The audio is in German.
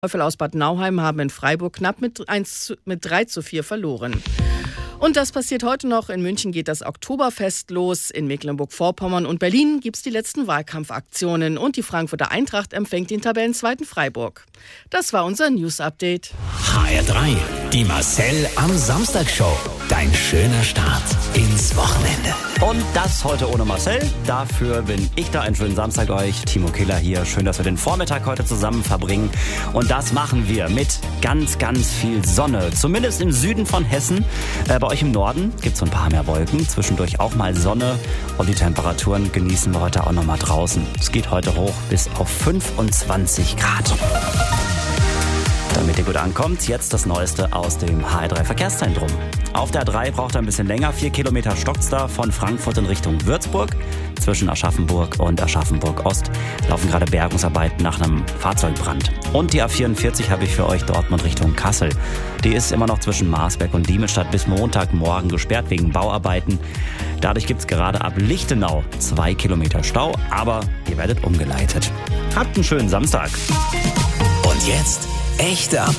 Teufel aus Bad Nauheim haben in Freiburg knapp mit 3:4 verloren. Und das passiert heute noch. In München geht das Oktoberfest los. In Mecklenburg-Vorpommern und Berlin gibt es die letzten Wahlkampfaktionen. Und die Frankfurter Eintracht empfängt den Tabellenzweiten Freiburg. Das war unser News-Update. HR3, die Marcel am Samstag-Show. Dein schöner Start ins Wochenende. Und das heute ohne Marcel. Dafür bin ich da. Einen schönen Samstag euch. Timo Kehler hier. Schön, dass wir den Vormittag heute zusammen verbringen. Und das machen wir mit ganz, ganz viel Sonne. Zumindest im Süden von Hessen. Bei euch im Norden gibt es so ein paar mehr Wolken. Zwischendurch auch mal Sonne. Und die Temperaturen genießen wir heute auch noch mal draußen. Es geht heute hoch bis auf 25 Grad. Damit ihr gut ankommt, jetzt das Neueste aus dem HR3 Verkehrszentrum. Auf der 3 braucht ihr ein bisschen länger. 4 Kilometer stockt's da von Frankfurt in Richtung Würzburg. Zwischen Aschaffenburg und Aschaffenburg-Ost laufen gerade Bergungsarbeiten nach einem Fahrzeugbrand. Und die A44 habe ich für euch Dortmund Richtung Kassel. Die ist immer noch zwischen Marsberg und Diemestadt bis Montagmorgen gesperrt wegen Bauarbeiten. Dadurch gibt's gerade ab Lichtenau 2 Kilometer Stau, aber ihr werdet umgeleitet. Habt einen schönen Samstag. Und jetzt echte Updates.